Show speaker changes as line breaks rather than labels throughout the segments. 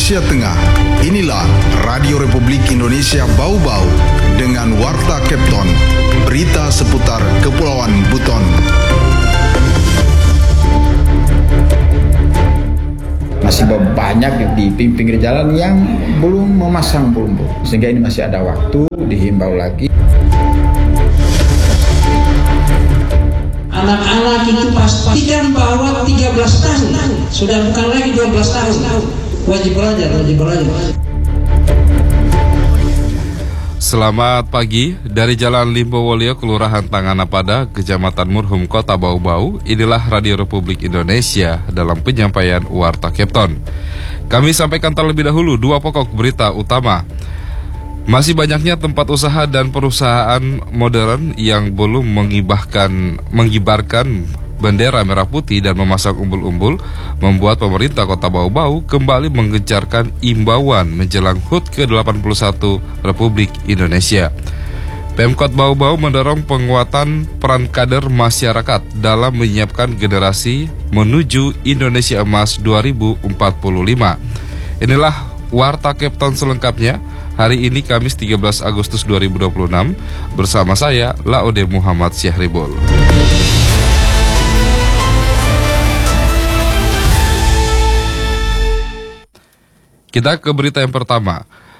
Indonesia Tengah. Inilah Radio Republik Indonesia Bau-Bau dengan Warta Kepton, berita seputar Kepulauan Buton.
Masih banyak di pinggir jalan yang belum memasang bumbu, sehingga ini masih ada waktu, dihimbau lagi.
Anak-anak itu pastikan bahwa 13 tahun, sudah bukan lagi 12 tahun. Wajib belajar.
Selamat pagi dari Jalan Limpowolio, Kelurahan Tanganapada, Kecamatan Murhum, Kota Bau-Bau. Inilah Radio Republik Indonesia dalam penyampaian Warta Kepton. Kami sampaikan terlebih dahulu dua pokok berita utama. Masih banyaknya tempat usaha dan perusahaan modern yang belum mengibarkan bendera merah putih dan memasang umbul-umbul membuat pemerintah Kota Bau-Bau kembali menggencarkan imbauan menjelang HUT ke-81 Republik Indonesia. Pemkot Bau-Bau mendorong penguatan peran kader masyarakat dalam menyiapkan generasi menuju Indonesia Emas 2045. Inilah Warta Kepton selengkapnya. Hari ini Kamis 13 Agustus 2026 bersama saya Laode Muhammad Syahribul. Kita ke berita yang pertama.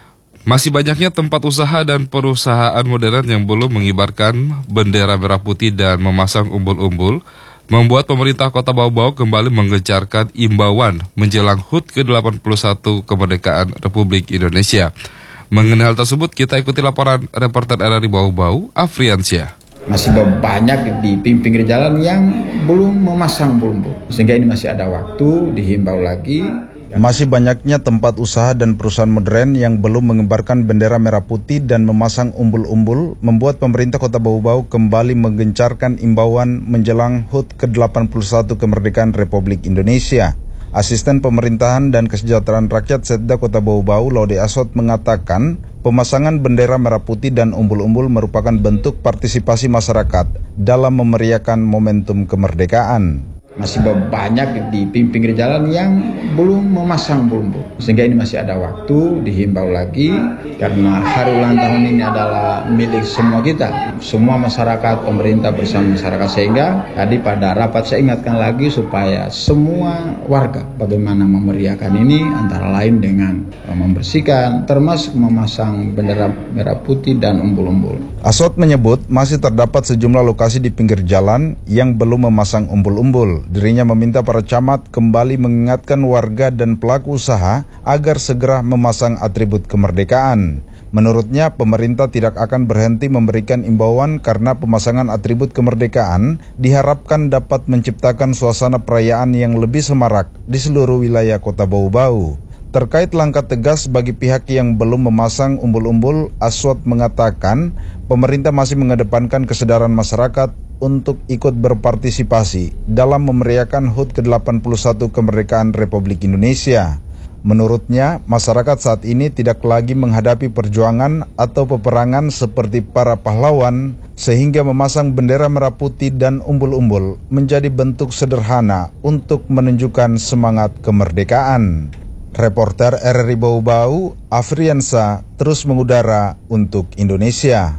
Masih banyaknya tempat usaha dan perusahaan modern yang belum mengibarkan bendera merah putih dan memasang umbul-umbul membuat pemerintah Kota Bau-Bau kembali menggencarkan imbauan menjelang HUT ke-81 kemerdekaan Republik Indonesia. Mengenai hal tersebut, kita ikuti laporan reporter RRI Bau-Bau, Afriansyah.
Masih banyak di pinggir jalan yang belum memasang bumbu, sehingga ini masih ada waktu, dihimbau lagi.
Masih banyaknya tempat usaha dan perusahaan modern yang belum mengibarkan bendera merah putih dan memasang umbul-umbul membuat pemerintah Kota Bau-Bau kembali menggencarkan imbauan menjelang HUT ke-81 kemerdekaan Republik Indonesia. Asisten Pemerintahan dan Kesejahteraan Rakyat Setda Kota Bau-Bau, Laude Asot, mengatakan pemasangan bendera merah putih dan umbul-umbul merupakan bentuk partisipasi masyarakat dalam memeriahkan momentum kemerdekaan.
Masih banyak di pinggir jalan yang belum memasang bumbu, sehingga ini masih ada waktu, dihimbau lagi, karena hari ulang tahun ini adalah milik semua kita, semua masyarakat, pemerintah bersama masyarakat. Sehingga tadi pada rapat saya ingatkan lagi supaya semua warga bagaimana memeriahkan ini, antara lain dengan membersihkan, termasuk memasang bendera merah putih dan umbul-umbul.
Asot menyebut masih terdapat sejumlah lokasi di pinggir jalan yang belum memasang umbul-umbul. Dirinya meminta para camat kembali mengingatkan warga dan pelaku usaha agar segera memasang atribut kemerdekaan. Menurutnya, pemerintah tidak akan berhenti memberikan imbauan karena pemasangan atribut kemerdekaan diharapkan dapat menciptakan suasana perayaan yang lebih semarak di seluruh wilayah Kota Bau-Bau. Terkait langkah tegas bagi pihak yang belum memasang umbul-umbul, Aswad mengatakan pemerintah masih mengedepankan kesadaran masyarakat untuk ikut berpartisipasi dalam memeriahkan HUT ke-81 kemerdekaan Republik Indonesia. Menurutnya, masyarakat saat ini tidak lagi menghadapi perjuangan atau peperangan seperti para pahlawan, sehingga memasang bendera merah putih dan umbul-umbul menjadi bentuk sederhana untuk menunjukkan semangat kemerdekaan. Reporter RRI Bau-Bau, Afriansa, terus mengudara untuk Indonesia.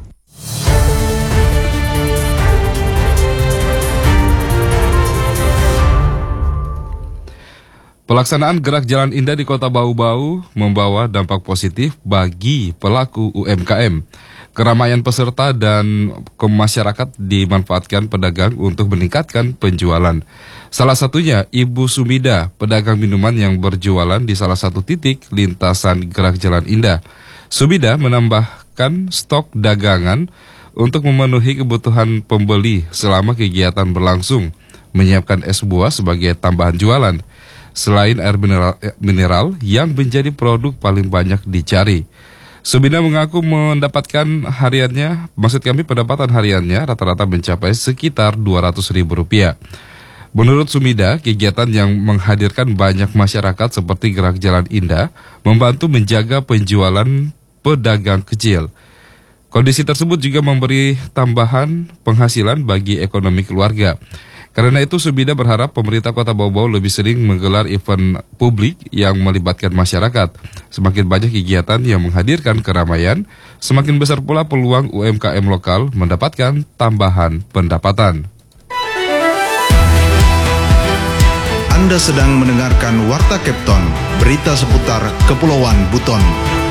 Pelaksanaan Gerak Jalan Indah di Kota Bau-Bau membawa dampak positif bagi pelaku UMKM. Keramaian peserta dan masyarakat dimanfaatkan pedagang untuk meningkatkan penjualan. Salah satunya Ibu Sumida, pedagang minuman yang berjualan di salah satu titik lintasan Gerak Jalan Indah. Sumida menambahkan stok dagangan untuk memenuhi kebutuhan pembeli selama kegiatan berlangsung, menyiapkan es buah sebagai tambahan jualan. Selain air mineral yang menjadi produk paling banyak dicari. Sumida mengaku pendapatan hariannya rata-rata mencapai sekitar Rp200.000. Menurut Sumida, kegiatan yang menghadirkan banyak masyarakat seperti Gerak Jalan Indah membantu menjaga penjualan pedagang kecil. Kondisi tersebut juga memberi tambahan penghasilan bagi ekonomi keluarga. Karena itu Subida berharap pemerintah Kota Bau-Bau lebih sering menggelar event publik yang melibatkan masyarakat. Semakin banyak kegiatan yang menghadirkan keramaian, semakin besar pula peluang UMKM lokal mendapatkan tambahan pendapatan.
Anda sedang mendengarkan Warta Kepton, berita seputar Kepulauan Buton.